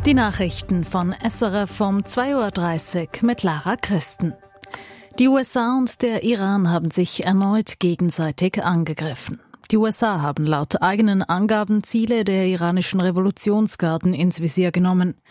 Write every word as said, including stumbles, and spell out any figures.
Die Nachrichten von S R F um zwei Uhr dreißig mit Lara Christen. Die U S A und der Iran haben sich erneut gegenseitig angegriffen. Die U S A haben laut eigenen Angaben Ziele der iranischen Revolutionsgarden ins Visier genommen.